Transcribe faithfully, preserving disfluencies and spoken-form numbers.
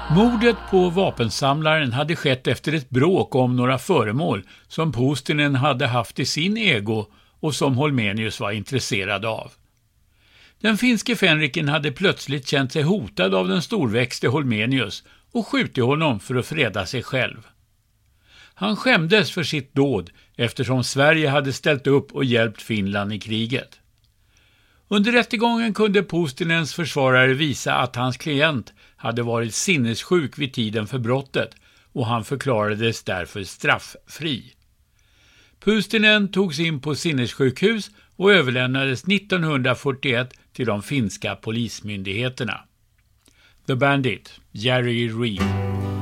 Mordet på vapensamlaren hade skett efter ett bråk om några föremål som Puustinen hade haft i sin ego och som Holmenius var intresserad av. Den finske fänriken hade plötsligt känt sig hotad av den storväxte Holmenius och skjutit honom för att freda sig själv. Han skämdes för sitt dåd eftersom Sverige hade ställt upp och hjälpt Finland i kriget. Under rättegången kunde Puustinens försvarare visa att hans klient hade varit sinnessjuk vid tiden för brottet och han förklarades därför strafffri. Puustinen togs in på sinnessjukhus och överlämnades nittonhundrafyrtioett till de finska polismyndigheterna. The Bandit, Jerry Reed.